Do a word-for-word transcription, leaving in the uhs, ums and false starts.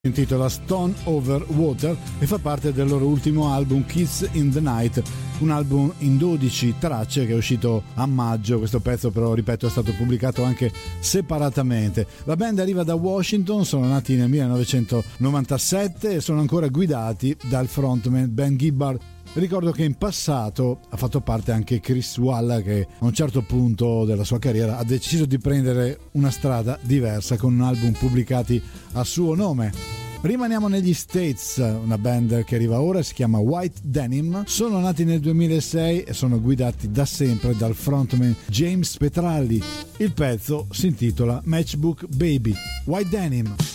Si intitola Stone Over Water e fa parte del loro ultimo album Kids in the Night, un album in dodici tracce che è uscito a maggio. Questo pezzo però, ripeto, è stato pubblicato anche separatamente. La band arriva da Washington, sono nati nel millenovecentonovantasette e sono ancora guidati dal frontman Ben Gibbard. Ricordo che in passato ha fatto parte anche Chris Walla, che a un certo punto della sua carriera ha deciso di prendere una strada diversa con un album pubblicati a suo nome. Rimaniamo negli States, una band che arriva ora si chiama White Denim, sono nati nel duemilasei e sono guidati da sempre dal frontman James Petralli. Il pezzo si intitola Matchbook Baby. White Denim.